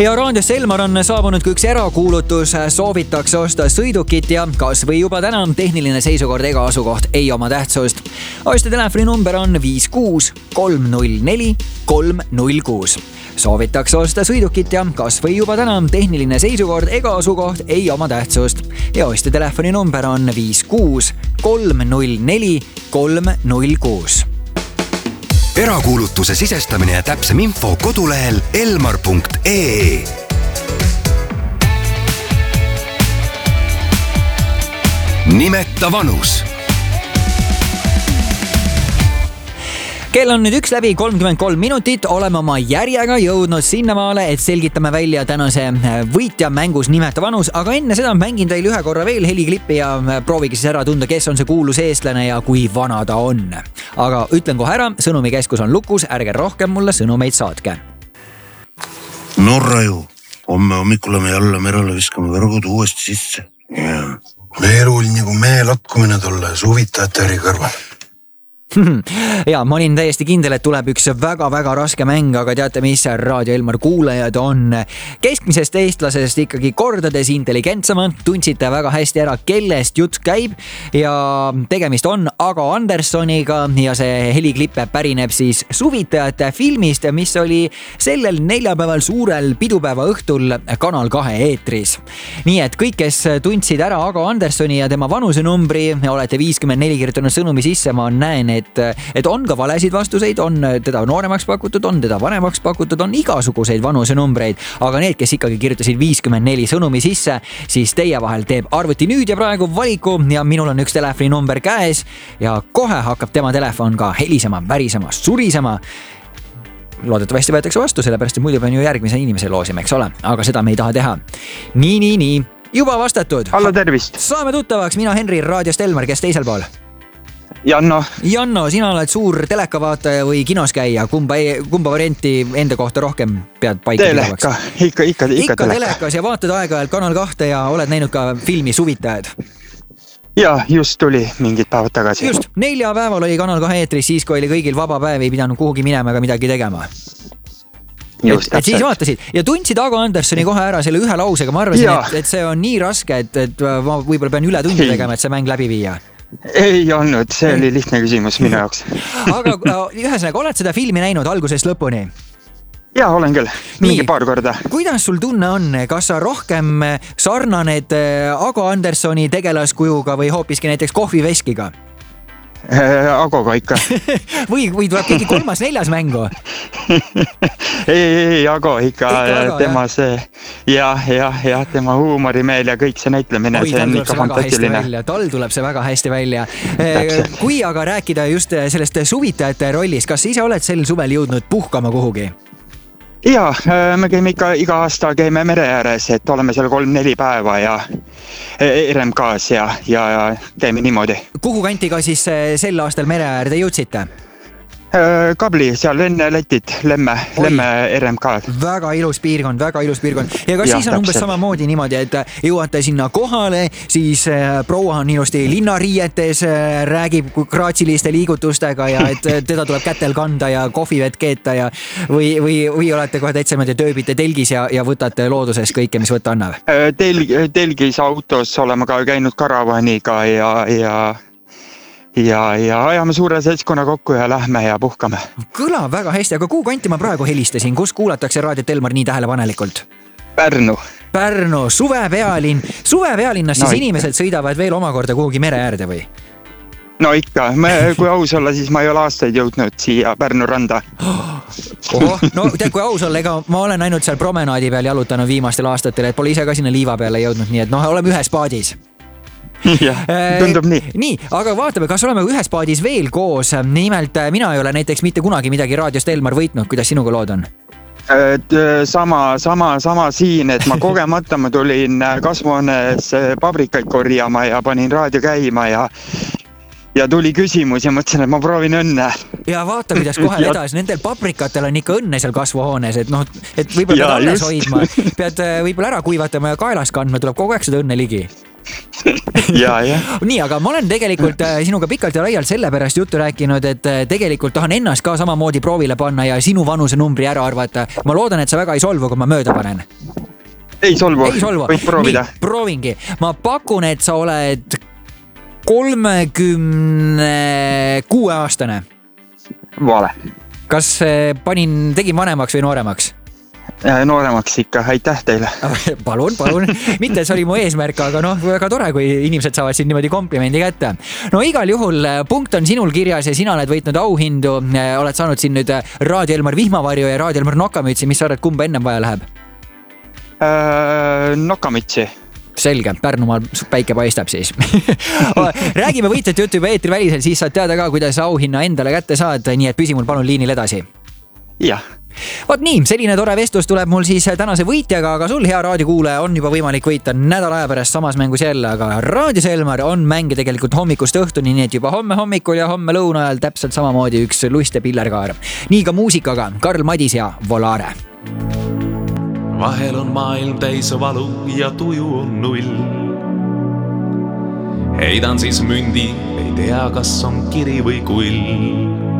Ja raadios Elmar on saabunud kui üks erakuulutus, soovitakse osta sõidukit ja kas või juba täna tehniline seisukord ega asukoht ei oma tähtsust. Osta telefoni number on 56 304 306. Soovitakse osta sõidukit ja kas või juba täna tehniline seisukord ega asukoht ei oma tähtsust. Ja osta telefoni number on 56 304 306. Erakuulutuse sisestamine ja täpsem info kodulehel elmar.ee. Nimeta vanus. Kell on nüüd 1:33 minutit, oleme oma järjega jõudnud sinnamaale, et selgitame välja tänase võitja mängus Nimeta vanus, aga enne seda mängin teil ühe korra veel heliklippi ja proovige siis ära tunda, kes on see kuulus eestlane ja kui vana ta on. Aga ütlen kohe ära, sõnumikeskus on lukus, ärge rohkem mulle sõnumeid saatke. Norra ju, homme hommikul me jälle merele viskame võrgud uuesti sisse. Ja. Meerul nagu meelatkumine tolle suvitajate äri kõrval. Ja ma olin täiesti kindel, et tuleb üks väga-väga raske mäng, aga teate, mis Raadio Elmar kuulajad on keskmisest eestlasest ikkagi kordades intelligentsemad, tundsite väga hästi ära, kellest jutt käib ja tegemist on Ago Andersoniga ja see heliklipp pärineb siis Suvitajate filmist, mis oli sellel neljapäeval suurel pidupäeva õhtul Kanal 2 eetris. Nii et kõik, kes tundsid ära Ago Andersoni ja tema vanusenumbri, olete 54 kirjutanud sõnumi sisse, ma näen, et on ka valesid vastuseid, on teda nooremaks pakutud, on teda vanemaks pakutud, on igasuguseid vanusenumbreid, aga need, kes ikkagi kirjutasid 54 sõnumi sisse, siis teie vahel teeb arvuti nüüd ja praegu valiku ja minul on üks telefoninumber käes ja kohe hakkab tema telefon ka helisema, värisema, surisema. Loodetavasti võetakse vastu, sellepärast et muidu pean ju järgmise inimese loosima, eks ole, aga seda me ei taha teha. Nii. Juba vastatud. Hallo, tervist. Saame tuttavaks, mina Henri Raadiost Elmar, kes teisel pool? Janno, sina oled suur telekavaataja või kinos käia, kumba varianti enda kohta rohkem pead paika pidavaks? Ikka telekas ja vaatad aeg-ajalt Kanal 2 ja oled näinud ka filmi Suvitajad? Ja, just tuli mingid päevad tagasi. Just, 4 päeval oli Kanal 2 eetris, siis kui oli kõigil vaba päev, ei pidanud kuhugi minema ega midagi tegema. Et siis vaatasid ja tundsid Ago Andersoni kohe ära selle ühe lausega, ma arvasin, et see on nii raske, et ma võib-olla pean üle tundi tegema, et see mäng läbi viia. Ei olnud, see oli lihtne küsimus minu jaoks. Aga ühesõnaga, oled seda filmi näinud algusest lõpuni? Ja, olen küll. Mingi paar korda. Kuidas sul tunne on? Kas sa rohkem sarnaned Ago Andersoni tegelaskujuga või hoopiski näiteks kohviveskiga? Agoga ikka. või tuleb keegi 3.-4. mängu? ei, Ago ikka tema see ja tema huumorimeel ja kõik see näitlemine, see on ikka fantastiline. Tal tuleb see väga hästi välja. Kui aga rääkida just sellest Suvitajate rollist, kas ise oled sel suvel jõudnud puhkama kuhugi? Ja, me käime ikka iga aasta käime mere ääres, et oleme seal 3-4 päeva ja RMK-s ja käime niimoodi. Kuhu kanti ka siis sel aastal mere äärde jõudsite? Kabli, seal enne Lätit, Lemme RMK. Väga ilus piirkond. Ja kas siis on umbes samamoodi niimoodi, et jõuate sinna kohale, siis proua on ilusti linnariietes, räägib kraatsiliste liigutustega ja et teda tuleb kätel kanda ja kohvivett keeta ja või olete kohe täitsa niimoodi tööbite telgis ja võtate looduses kõike, mis võtta annab? Telgis autos oleme ka käinud karavaniga ja ajame suure seltskonna kokku ja lähme ja puhkame. Kõlab väga hästi, aga kuhu kanti ma praegu helistasin? Kus kuulatakse Raadiot Elmar nii tähelepanelikult? Pärnu, suvepealinn. Suvepealinnas siis inimesed sõidavad veel omakorda kuhugi mere äärde või? No ikka, kui aus olla, siis ma ei ole aastaid jõudnud siia Pärnu randa. No tead, kui aus olla, ega ma olen ainult seal promenaadi peal jalutanud viimastel aastatel, et pole ise ka sinna liiva peale jõudnud, nii et oleme ühes paadis. Ja, tundub nii. Nii, aga vaatame, kas oleme ühes paadis veel koos. Nimelt, mina ei ole näiteks mitte kunagi midagi Raadiost Elmar võitnud. Kuidas sinuga lood on? Sama siin, et ma kogemata ma tulin kasvuhoones pabrikaid korjama ja panin raadio käima ja tuli küsimus ja mõtlesin, et ma proovin õnne. Ja vaata, kuidas kohe edasi. Nendel paprikatel on ikka õnne seal kasvuhoones, et võib-olla pead alles hoidma. Pead võib-olla ära kuivatama ja kaelas kandma, tuleb kogu aeg seda õnne ligi. ja. Nii, aga ma olen tegelikult sinuga pikalt ja laialt sellepärast juttu rääkinud, et tegelikult tahan ennast ka samamoodi proovile panna ja sinu vanuse numbri ära arvata. Ma loodan, et sa väga ei solvu, kui ma mööda panen. Ei solvu. Võid proovida. Nii, proovingi. Ma pakun, et sa oled 36 aastane. Vale. Kas tegin vanemaks või nooremaks? Nooremaks ikka, aitäh teile. Palun. Mitte see oli mu eesmärk, aga väga tore, kui inimesed saavad siin niimoodi komplimendi kätte. No igal juhul punkt on sinul kirjas ja sina oled võitnud auhindu. Oled saanud siin nüüd Raadio Elmar vihmavarju ja Raadio Elmar nokamütsi. Mis sa arvad, kumba ennem vaja läheb? Nokamütsi. Selge, Pärnumaal päike paistab siis. Räägime võitjat juttu juba eetri välisel, siis saad teada ka, kuidas auhinna endale kätte saad, nii et püsi mul palun liinil edasi. Jah. Vot nii, selline tore vestlus tuleb mul siis tänase võitjaga, aga sul, hea raadiokuulaja, on juba võimalik võita nädala aja pärast samas mängus jälle, aga Raadios Elmar on mänge tegelikult hommikust õhtuni, nii et juba homme hommikul ja homme lõuna ajal täpselt samamoodi üks lust ja pillerkaar. Nii ka muusikaga Karl Madis ja Volare. Vahel on maailm täis valu ja tuju on null. Heidan siis mündi, ei tea, kas on kiri või kull.